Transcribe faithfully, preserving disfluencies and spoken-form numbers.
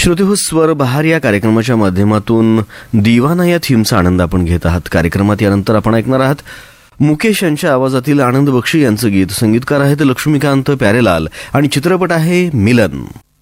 श्रोतेहो, स्वर बहार या कार्यक्रमाच्या माध्यमातून दिवाना या थीमचा आनंद आपण घेत आहात. कार्यक्रमात यानंतर आपण ऐकणार आहात मुकेश यांच्या आवाजातील आनंद बक्षी यांचं गीत. संगीतकार आहेत लक्ष्मीकांत प्यारेलाल आणि चित्रपट आहे मिलन.